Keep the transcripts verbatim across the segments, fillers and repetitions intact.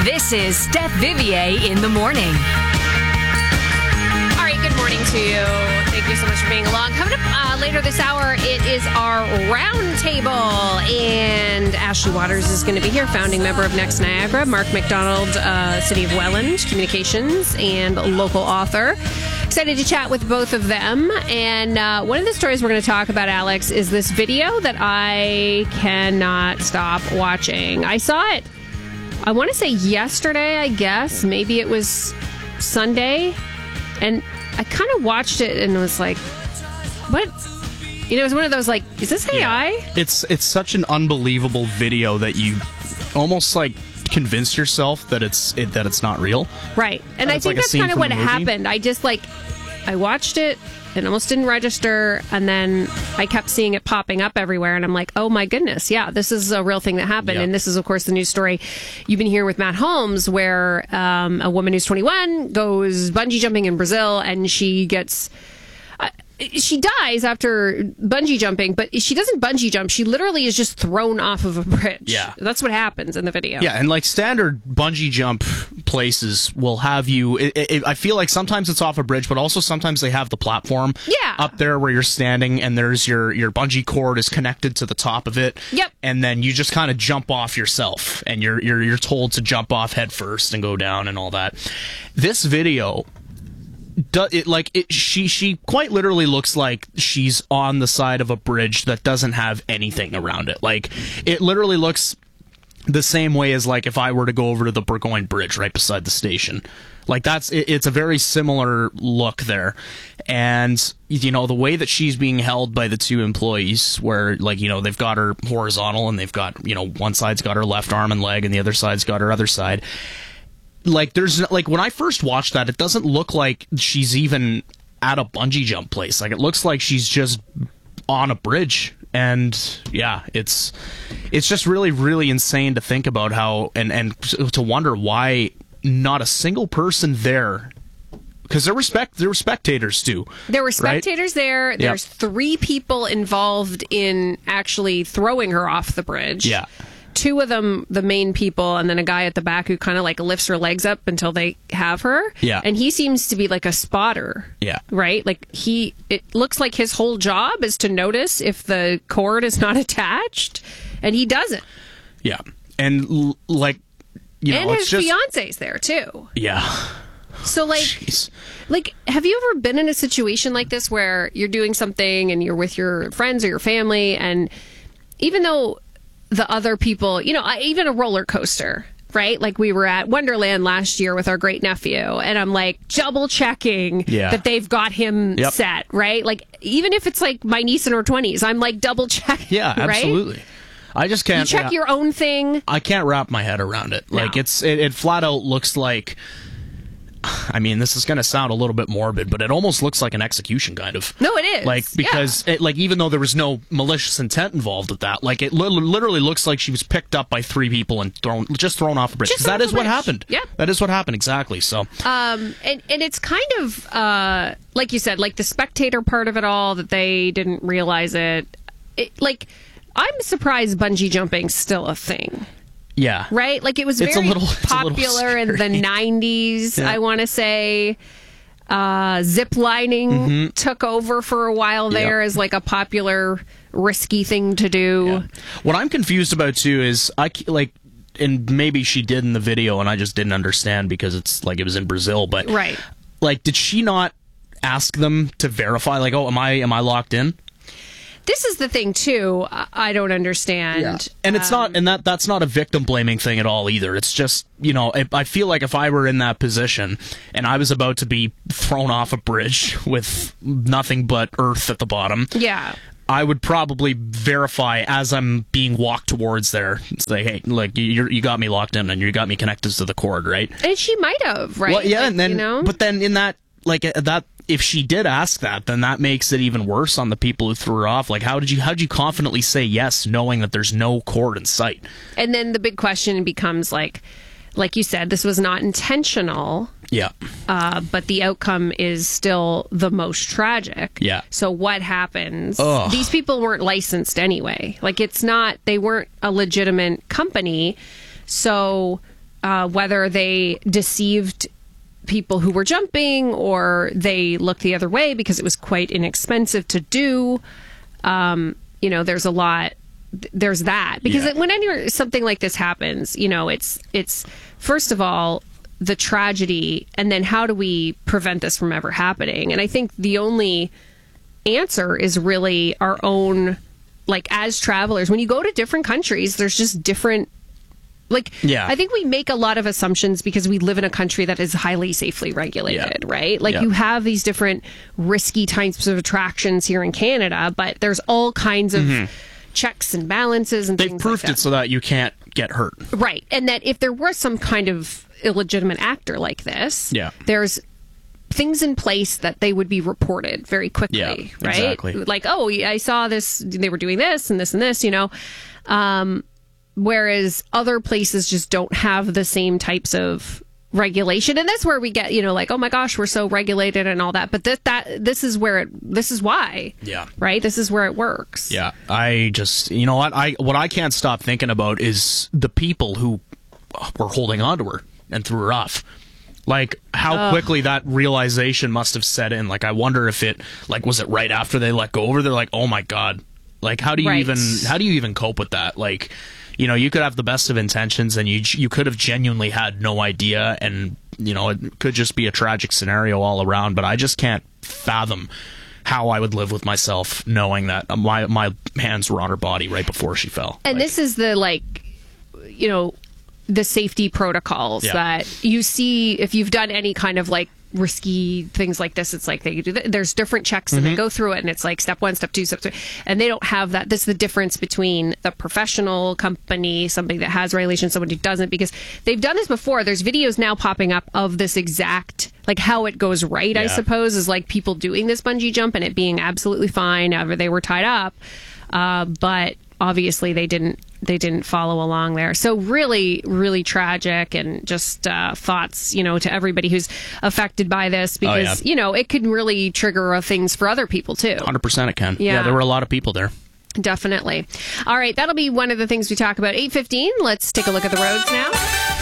This is Steph Vivier in the morning. All right, good morning to you. Thank you so much for being along. Coming up uh, later this hour, it is our round table. And Ashley Waters is going to be here, founding member of Next Niagara. Mark McDonald, uh, City of Welland Communications, and local author. Excited to chat with both of them. And uh, one of the stories we're going to talk about, Alex, is this video that I cannot stop watching. I saw it, I want to say yesterday, I guess. Maybe it was Sunday. And I kind of watched it and was like, what? You know, it was one of those like, is this A I? Yeah. It's it's such an unbelievable video that you almost like convince yourself that it's it, that it's not real. Right. And uh, I think like that's kind of what happened. I just like, I watched it and almost didn't register. And then I kept seeing it popping up everywhere. And I'm like, oh my goodness. Yeah, this is a real thing that happened. Yeah. And this is, of course, the news story you've been hearing with Matt Holmes, where um, a woman who's twenty-one goes bungee jumping in Brazil and she gets... Uh, she dies after bungee jumping, but she doesn't bungee jump. She literally is just thrown off of a bridge. Yeah. That's what happens in the video. Yeah, and like standard bungee jump places will have you... It, it, I feel like sometimes it's off a bridge, but also sometimes they have the platform Yeah. up there where you're standing, and there's your, your bungee cord is connected to the top of it. Yep. And then you just kind of jump off yourself, and you're, you're, you're told to jump off head first and go down and all that. This video... Do, it like it, she she quite literally looks like she's on the side of a bridge that doesn't have anything around it. Like it literally looks the same way as like if I were to go over to the Burgoyne Bridge right beside the station. Like that's it, it's a very similar look there. And you know the way that she's being held by the two employees, where like you know they've got her horizontal and they've got you know one side's got her left arm and leg and the other side's got her other side. Like there's like when I first watched that, it doesn't look like she's even at a bungee jump place. Like it looks like she's just on a bridge. And yeah, it's it's just really really insane to think about how and and to wonder why not a single person there, because there were spect there were spectators too. There were spectators right? there. There's yep. three people involved in actually throwing her off the bridge. Yeah. Two of them, the main people, and then a guy at the back who kind of like lifts her legs up until they have her. Yeah. And he seems to be like a spotter. Yeah. Right? Like he, it looks like his whole job is to notice if the cord is not attached, and he doesn't. Yeah. And l- like, you know, and it's his just... fiance's there too. Yeah. So, like, Jeez. like, have you ever been in a situation like this where you're doing something and you're with your friends or your family, and even though the other people, you know, even a roller coaster, right? Like we were at Wonderland last year with our great nephew, and I'm like double checking yeah. that they've got him yep. set, right? Like even if it's like my niece in her twenties, I'm like double checking. Yeah, absolutely. Right? I just can't you check yeah, your own thing. I can't wrap my head around it. Like No. it's it, it flat out looks like. I mean, this is going to sound a little bit morbid, but it almost looks like an execution, kind of. No, it is. Like because, yeah. it, like, even though there was no malicious intent involved with that, like it li- literally looks like she was picked up by three people and thrown, just thrown off a bridge. Just Because that off is a what bridge. happened. Yeah, that is what happened exactly. So, um, and and it's kind of uh, like you said, like the spectator part of it all, that they didn't realize it. It like I'm surprised bungee jumping's still a thing. yeah, Right? Like it was It's very a little- it's a little popular in the scary. nineties, Yeah. I want to say. Uh, zip lining Mm-hmm. took over for a while there Yep. as like a popular risky thing to do. Yeah. What I'm confused about too is I c- like, and maybe she did in the video, and I just didn't understand because it's like it was in Brazil. But Right. like, did she not ask them to verify? Like, oh, am I am I locked in? This is the thing too. I I don't understand. And it's not, and that that's not a victim blaming thing at all either. It's just, you know, I, I feel like if I were in that position and I was about to be thrown off a bridge with nothing but earth at the bottom, Yeah. I would probably verify as I'm being walked towards there. Say, hey, like you you got me locked in and you got me connected to the cord, right? And she might have, right? Well, yeah, Like, and then, you know? but then in that, like uh, that, if she did ask that, then that makes it even worse on the people who threw her off. Like, how did you, how did you confidently say yes, knowing that there's no cord in sight? And then the big question becomes like, like you said, this was not intentional. Yeah. Uh, but the outcome is still the most tragic. Yeah. So what happens? Ugh. These people weren't licensed anyway. Like it's not, they weren't a legitimate company. So uh, whether they deceived people who were jumping or they looked the other way because it was quite inexpensive to do. Um, you know, there's a lot. There's that because Yeah. when any something like this happens, you know, it's it's first of all the tragedy, and then how do we prevent this from ever happening? And I think the only answer is really our own, like as travelers, when you go to different countries, there's just different. Like, Yeah. I think we make a lot of assumptions because we live in a country that is highly safely regulated, Yeah. right? Like Yeah. you have these different risky types of attractions here in Canada, but there's all kinds of checks and balances and They've things proofed like that. it so that you can't get hurt. Right. And that if there was some kind of illegitimate actor like this, Yeah. there's things in place that they would be reported very quickly, Yeah, right? exactly. Like, oh, I saw this, they were doing this and this and this, you know. Um, whereas other places just don't have the same types of regulation, and that's where we get, you know, like, oh my gosh, we're so regulated and all that. But that that this is where it, this is why, Yeah. right. This is where it works. Yeah, I just, you know what, I what I can't stop thinking about is the people who were holding on to her and threw her off. Like how quickly that realization must have set in. Like I wonder if it, like, was it right after they let go over? They're like, oh my god, like how do you Right. even how do you even cope with that? Like, you know, you could have the best of intentions and you you could have genuinely had no idea, and you know it could just be a tragic scenario all around. But I just can't fathom how I would live with myself knowing that my my hands were on her body right before she fell. And Like, this is the, like, you know, the safety protocols Yeah. that you see if you've done any kind of like risky things like this. It's like they do th- there's different checks and they go through it, and it's like step one, step two, step three, and they don't have that. This is the difference between the professional company, somebody that has regulations, somebody who doesn't, because they've done this before. There's videos now popping up of this exact, like how it goes right, I Yeah. suppose, is like people doing this bungee jump and it being absolutely fine after they were tied up. Uh, but obviously they didn't they didn't follow along there. So really, really tragic, and just uh, thoughts, you know, to everybody who's affected by this, because, Oh, yeah. you know, it could really trigger uh, things for other people too. one hundred percent it can. Yeah. Yeah, there were a lot of people there. Definitely. All right, that'll be one of the things we talk about. eight fifteen, let's take a look at the roads now.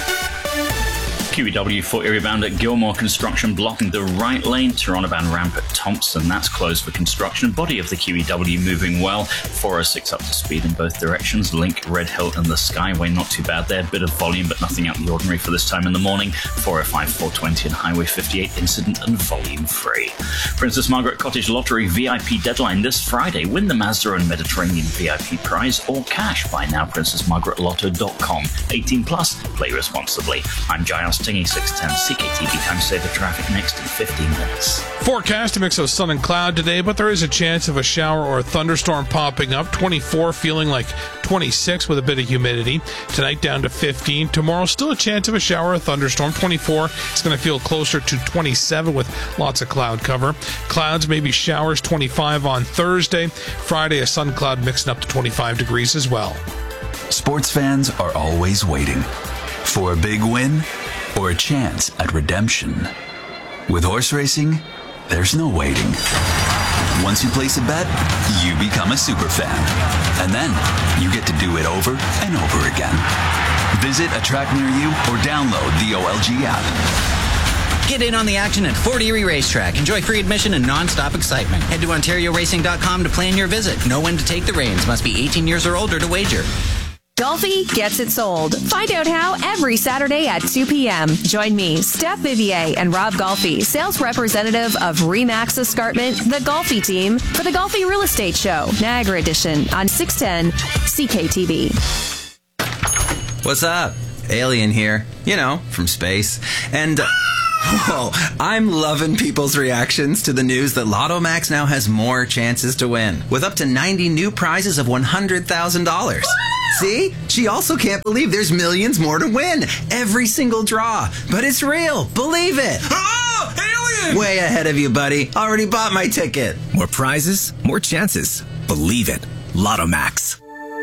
Q E W for area bound at Gilmore Construction blocking the right lane. Toronto-bound ramp at Thompson, that's closed for construction. Body of the Q E W moving well. four oh six up to speed in both directions. Link, Red Hill and the Skyway, not too bad there. Bit of volume, but nothing out of the ordinary for this time in the morning. four oh five, four twenty and Highway fifty-eight, incident and volume free. Princess Margaret Cottage Lottery V I P deadline this Friday. Win the Mazda and Mediterranean V I P prize or cash. Buy now, princess margaret lotto dot com. eighteen plus, play responsibly. I'm Giles Tingy, six ten C K T V time saver traffic next in fifteen minutes. Forecast, a mix of sun and cloud today, but there is a chance of a shower or a thunderstorm popping up. twenty-four feeling like twenty-six with a bit of humidity. Tonight down to fifteen. Tomorrow still a chance of a shower or a thunderstorm. twenty-four. It's going to feel closer to twenty-seven with lots of cloud cover. Clouds, maybe showers. twenty-five on Thursday. Friday, a sun cloud mixing up to twenty-five degrees as well. Sports fans are always waiting for a big win or a chance at redemption. With horse racing, there's no waiting. Once you place a bet, you become a super fan. And then you get to do it over and over again. Visit a track near you or download the O L G app. Get in on the action at Fort Erie Racetrack. Enjoy free admission and non-stop excitement. Head to ontario racing dot com to plan your visit. Know when to take the reins. Must be eighteen years or older to wager. Golfi gets it sold. Find out how every Saturday at two p.m. Join me, Steph Vivier, and Rob Golfi, sales representative of Remax Escarpment, the Golfi team, for the Golfi Real Estate Show, Niagara Edition, on six ten C K T V. What's up? Alien here. You know, from space. And... Uh, Whoa, I'm loving people's reactions to the news that Lotto Max now has more chances to win, with up to ninety new prizes of one hundred thousand dollars. See? She also can't believe there's millions more to win. Every single draw. But it's real. Believe it. Oh, alien! Way ahead of you, buddy. Already bought my ticket. More prizes, more chances. Believe it. Lotto Max.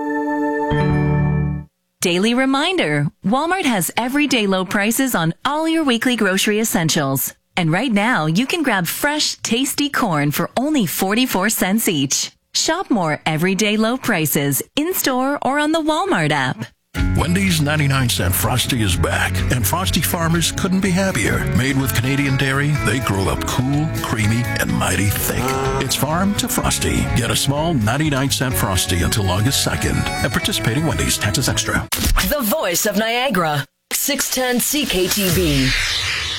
Daily reminder, Walmart has everyday low prices on all your weekly grocery essentials. And right now, you can grab fresh, tasty corn for only forty-four cents each. Shop more everyday low prices in-store or on the Walmart app. Wendy's ninety-nine cent Frosty is back, and Frosty farmers couldn't be happier. Made with Canadian dairy, they grow up cool, creamy, and mighty thick. It's farm to Frosty. Get a small ninety-nine cent Frosty until August second at participating Wendy's. Taxes extra. The voice of Niagara, six ten C K T B.